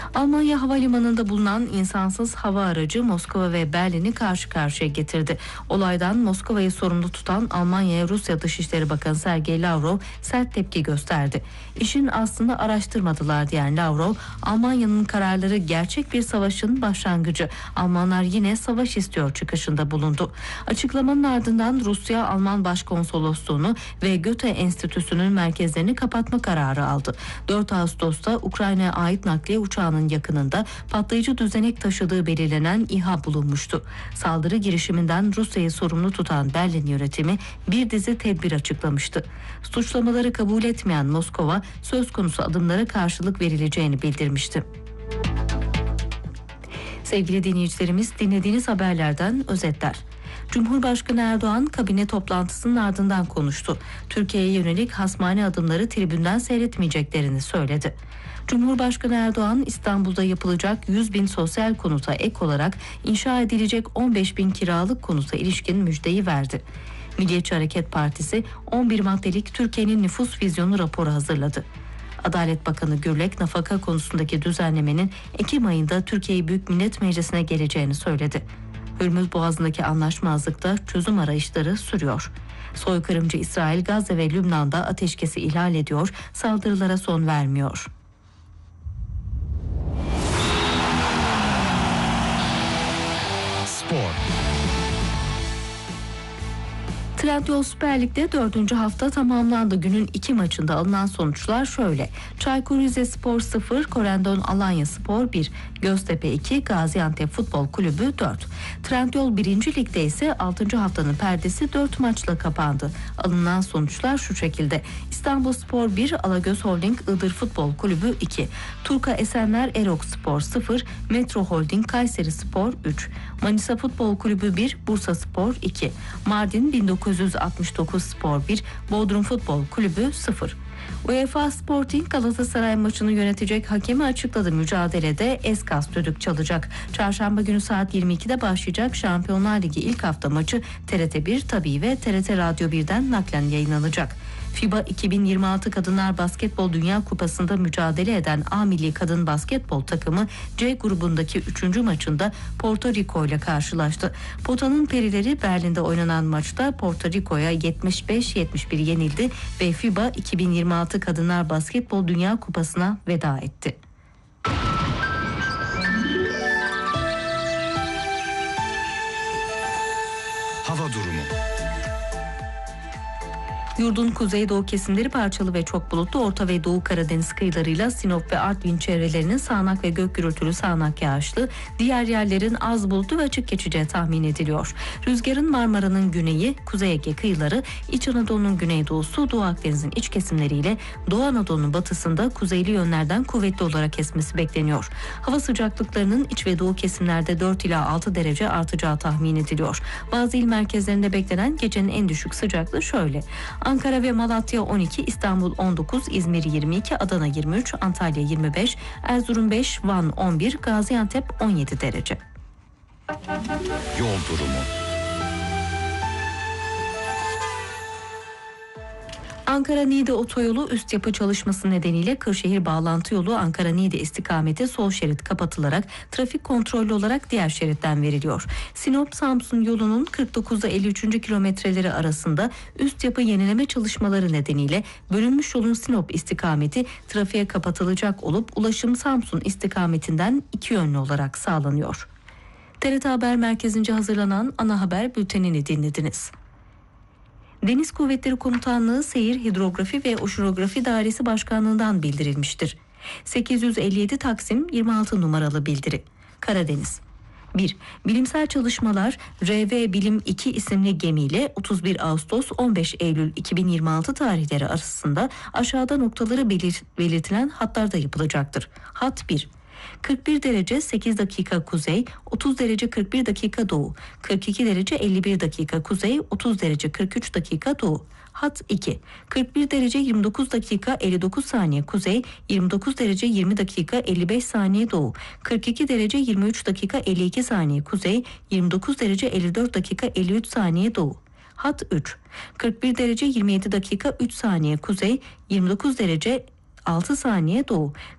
Almanya havalimanında bulunan insansız hava aracı Moskova ve Berlin'i karşı karşıya getirdi. Olaydan Moskova'yı sorumlu tutan Almanya Rusya Dışişleri Bakanı Sergey Lavrov sert tepki gösterdi. İşin aslında araştırmadılar diyen Lavrov, Almanya'nın kararları gerçek bir savaşın başlangıcı. Almanlar yine savaş istiyor çıkışında bulundu. Açıklamanın ardından Rusya Alman Başkonsolosluğunu ve Goethe Enstitüsü'nün merkezlerini kapatma kararı aldı. 4 Ağustos'ta Ukrayna'ya ait nakliye uçağının yakınında patlayıcı düzenek taşıdığı belirlenen İHA bulunmuştu. Saldırı girişiminden Rusya'yı sorumlu tutan Berlin yönetimi bir dizi tedbir açıklamıştı. Suçlamaları kabul etmeyen Moskova söz konusu adımlara karşılık verileceğini bildirmişti. Sevgili dinleyicilerimiz, dinlediğiniz haberlerden özetler. Cumhurbaşkanı Erdoğan kabine toplantısının ardından konuştu. Türkiye'ye yönelik hasmane adımları tribünden seyretmeyeceklerini söyledi. Cumhurbaşkanı Erdoğan İstanbul'da yapılacak 100.000 sosyal konuta ek olarak inşa edilecek 15.000 kiralık konuta ilişkin müjdeyi verdi. Milliyetçi Hareket Partisi 11 maddelik Türkiye'nin nüfus vizyonu raporu hazırladı. Adalet Bakanı Gürlek nafaka konusundaki düzenlemenin Ekim ayında Türkiye Büyük Millet Meclisi'ne geleceğini söyledi. Hürmüz Boğazı'ndaki anlaşmazlıkta çözüm arayışları sürüyor. Soykırımcı İsrail Gazze ve Lübnan'da ateşkesi ihlal ediyor, saldırılara son vermiyor. Spor. Trendyol Süper Lig'de 4. hafta tamamlandı. Günün 2 maçında alınan sonuçlar şöyle: Çaykur Rizespor 0, Korendon Alanyaspor 1, Göztepe 2, Gaziantep Futbol Kulübü 4. Trendyol 1. Lig'de ise 6. haftanın perdesi 4 maçla kapandı. Alınan sonuçlar şu şekilde: İstanbulspor 1, Alagöz Holding Iğdır Futbol Kulübü 2, Turka Esenler Erokspor 0, Metro Holding Kayserispor 3, Manisa Futbol Kulübü 1, Bursaspor 2, Mardin 1969 Spor 1, Bodrum Futbol Kulübü 0. UEFA Sporting Galatasaray maçını yönetecek hakemi açıkladı. Mücadelede Eskas düdük çalacak. Çarşamba günü saat 22'de başlayacak Şampiyonlar Ligi ilk hafta maçı TRT1 tabii ve TRT Radyo 1'den naklen yayınlanacak. FIBA 2026 Kadınlar Basketbol Dünya Kupası'nda mücadele eden A Milli Kadın Basketbol takımı C grubundaki 3. maçında Porto Rico ile karşılaştı. Potanın perileri Berlin'de oynanan maçta Porto Rico'ya 75-71 yenildi ve FIBA 2026 Kadınlar Basketbol Dünya Kupası'na veda etti. Hava durumu. Yurdun kuzeydoğu kesimleri parçalı ve çok bulutlu, Orta ve Doğu Karadeniz kıyılarıyla Sinop ve Artvin çevrelerinin sağanak ve gök gürültülü sağanak yağışlı, diğer yerlerin az bulutlu ve açık geçeceği tahmin ediliyor. Rüzgarın Marmara'nın güneyi, Kuzey Ege kıyıları, İç Anadolu'nun güneydoğusu, Doğu Akdeniz'in iç kesimleriyle Doğu Anadolu'nun batısında kuzeyli yönlerden kuvvetli olarak esmesi bekleniyor. Hava sıcaklıklarının iç ve doğu kesimlerde 4 ila 6 derece artacağı tahmin ediliyor. Bazı il merkezlerinde beklenen gecenin en düşük sıcaklığı şöyle: Ankara ve Malatya 12, İstanbul 19, İzmir 22, Adana 23, Antalya 25, Erzurum 5, Van 11, Gaziantep 17 derece. Yol durumu. Ankara-Niğde otoyolu üst yapı çalışması nedeniyle Kırşehir bağlantı yolu Ankara-Niğde istikameti sol şerit kapatılarak trafik kontrollü olarak diğer şeritten veriliyor. Sinop-Samsun yolunun 49'da 53. kilometreleri arasında üst yapı yenileme çalışmaları nedeniyle bölünmüş yolun Sinop istikameti trafiğe kapatılacak olup ulaşım Samsun istikametinden iki yönlü olarak sağlanıyor. TRT Haber Merkezi'nce hazırlanan ana haber bültenini dinlediniz. Deniz Kuvvetleri Komutanlığı Seyir Hidrografi ve Oşinografi Dairesi Başkanlığı'ndan bildirilmiştir. 857 Taksim 26 numaralı bildiri. Karadeniz. 1. Bilimsel çalışmalar RV Bilim 2 isimli gemiyle 31 Ağustos 15 Eylül 2026 tarihleri arasında aşağıda noktaları belirtilen hatlarda yapılacaktır. Hat 1. 41 derece 8 dakika kuzey, 30 derece 41 dakika doğu, 42 derece 51 dakika kuzey, 30 derece 43 dakika doğu. Hat 2. 41 derece 29 dakika 59 saniye kuzey, 29 derece 20 dakika 55 saniye doğu, 42 derece 23 dakika 52 saniye kuzey, 29 derece 54 dakika 53 saniye doğu. Hat 3. 41 derece 27 dakika 3 saniye kuzey, 29 derece 6 saniye doğu,